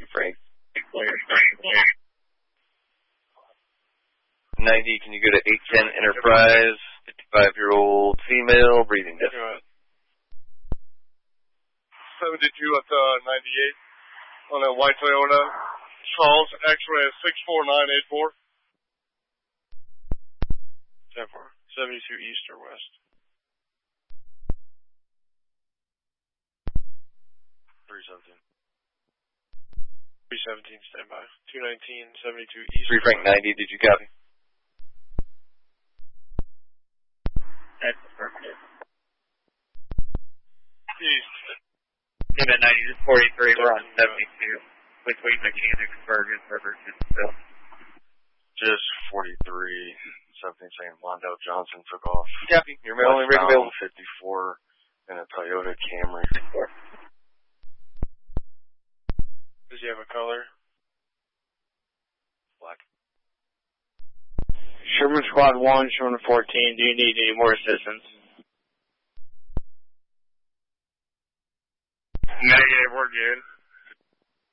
Frank. 90, can you go to 810 Enterprise, 55-year-old female, breathing difficult. 72 at 98 on that white Toyota. Charles, X-ray 64984. 72 east or west. 317. 317, standby. 219, 72 east. 3 Frank 90, did you copy? That's affirmative. East. Unit 90, this is 43, we're on 72. Between Mechanicsburg and Rivertonville. Just 43, something saying Mondale Johnson took off. Copy. Your only rig available. 54 in a Toyota Camry. Does he have a color? Black. Sherman Squad 1, Sherman 14, do you need any more assistance? Negative, we're good.